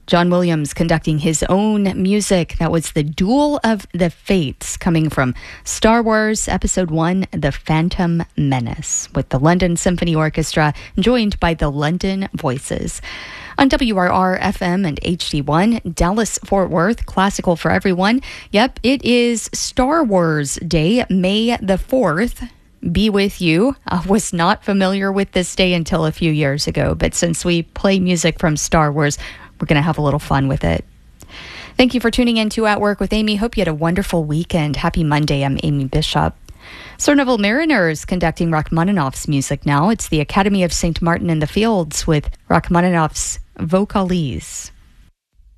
John Williams conducting his own music. That was the Duel of the Fates, coming from Star Wars Episode 1, The Phantom Menace, with the London Symphony Orchestra, joined by the London Voices. On WRR-FM and HD1, Dallas-Fort Worth, classical for everyone. Yep, it is Star Wars Day, May the 4th. Be with you. I was not familiar with this day until a few years ago, but since we play music from Star Wars, we're going to have a little fun with it. Thank you for tuning in to At Work with Amy. Hope you had a wonderful weekend. Happy Monday. I'm Amy Bishop. Sir Neville Mariners conducting Rachmaninoff's music now. It's the Academy of St. Martin in the Fields with Rachmaninoff's Vocalise.